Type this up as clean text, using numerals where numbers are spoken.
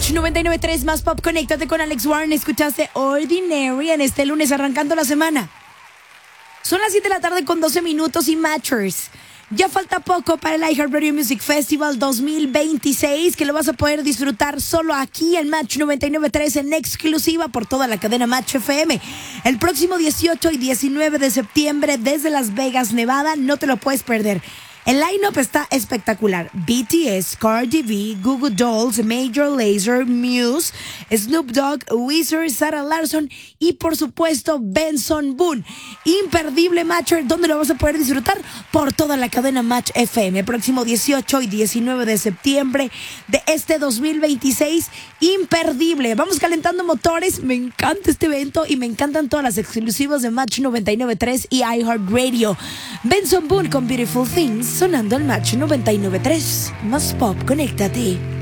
Match 99.3 más pop. Conéctate con Alex Warren. Escuchaste Ordinary en este lunes arrancando la semana. Son las 7 de la tarde con 12 minutos y Matchers. Ya falta poco para el iHeartRadio Music Festival 2026, que lo vas a poder disfrutar solo aquí en Match 99.3 en exclusiva por toda la cadena Match FM. El próximo 18 y 19 de septiembre desde Las Vegas, Nevada, no te lo puedes perder. El line-up está espectacular. BTS, Cardi B, Goo Goo Dolls, Major Lazer, Muse, Snoop Dogg, Weezer, Sarah Larsson y por supuesto Benson Boone. Imperdible Matcher, donde lo vas a poder disfrutar por toda la cadena Match FM. Próximo 18 y 19 de septiembre de este 2026. Imperdible. Vamos calentando motores. Me encanta este evento y me encantan todas las exclusivas de Match 99.3 y iHeartRadio. Benson Boone con Beautiful Things sonando al Match 99.3. Más pop, conéctate.